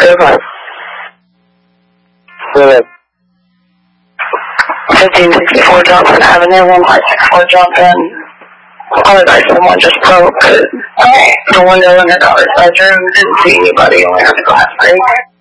5. Really? 1564 Johnson Avenue, 1564 Johnson. Apologize, someone just broke the window in her daughter's bedroom. Didn't see anybody, only heard the glass break.